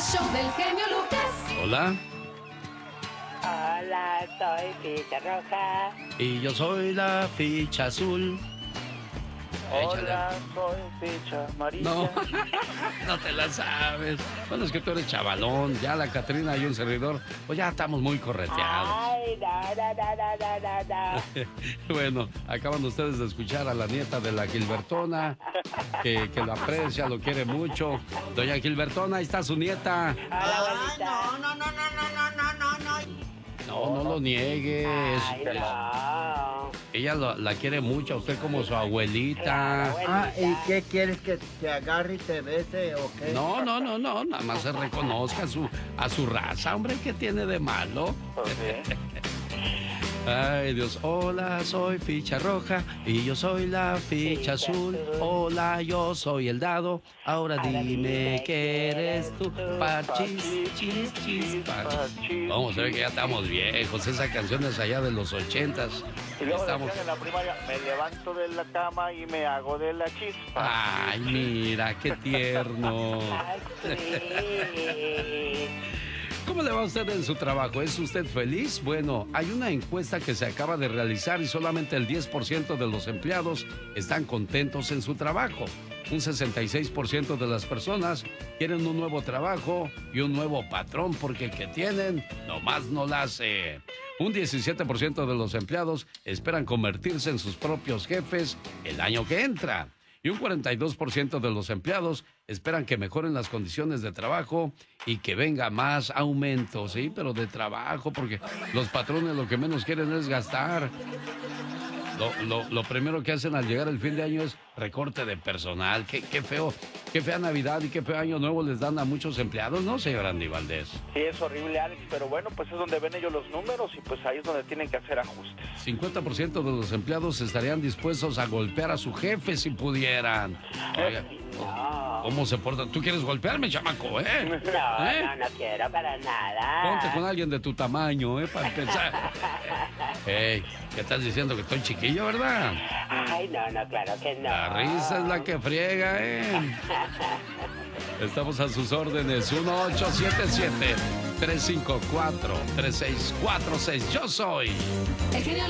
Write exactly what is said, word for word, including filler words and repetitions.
show del genio Lucas. Hola. Hola, soy Ficha Roja. Y yo soy la ficha azul. Hola, soy Ficha Amarilla. No, no te la sabes. Bueno, es que tú eres chavalón. Ya la Catrina y un servidor, pues ya estamos muy correteados. Ay, no, no, no, no, no, no, no. Bueno, acaban ustedes de escuchar a la nieta de la Gilbertona, que, que lo aprecia, lo quiere mucho. Doña Gilbertona, ahí está su nieta. Hola, abuelita. No, no, no, no, no, no, no, no. No, no lo niegue. es- Ay, es- no. ella lo- la quiere mucho, a usted como su abuelita. Claro, Ah, ¿y qué quieres que te agarre y te bese o qué? No, no, no, no, nada más se reconozca a su, a su raza, hombre, ¿qué tiene de malo? Pues sí. Ay, Dios, hola, soy ficha roja y yo soy la ficha azul. Hola, yo soy el dado, ahora dime qué eres tú. Parchis, chis, chis, parchis. Vamos a ver que ya estamos viejos, esa canción es allá de los ochentas. Y luego Estamos... decían en la primaria, me levanto de la cama y me hago de la chispa. Ay, mira, qué tierno. Ay, sí. ¿Cómo le va a usted en su trabajo? ¿Es usted feliz? Bueno, hay una encuesta que se acaba de realizar y solamente el diez por ciento de los empleados están contentos en su trabajo. Un sesenta y seis por ciento de las personas quieren un nuevo trabajo y un nuevo patrón porque el que tienen nomás no la hace. Un diecisiete por ciento de los empleados esperan convertirse en sus propios jefes el año que entra. Y un cuarenta y dos por ciento de los empleados esperan que mejoren las condiciones de trabajo y que venga más aumento, sí, pero de trabajo, porque los patrones lo que menos quieren es gastar. Lo, lo, lo primero que hacen al llegar el fin de año es recorte de personal. Qué, qué feo, qué fea Navidad y qué feo Año Nuevo les dan a muchos empleados, ¿no, señor Andy Valdés? Sí, es horrible, Alex, pero bueno, pues es donde ven ellos los números y pues ahí es donde tienen que hacer ajustes. cincuenta por ciento de los empleados estarían dispuestos a golpear a su jefe si pudieran. Oiga, No. ¿cómo se porta? ¿Tú quieres golpearme, chamaco, eh? No, ¿Eh? no, no quiero para nada. Ponte con alguien de tu tamaño, ¿eh? Para empezar. Ey, ¿qué estás diciendo? Que estoy chiquillo, ¿verdad? Ay, no, no, claro que no. La risa es la que friega, ¿eh? Estamos a sus órdenes. uno ocho siete siete, tres cinco cuatro, tres seis cuatro seis. Yo soy... El genio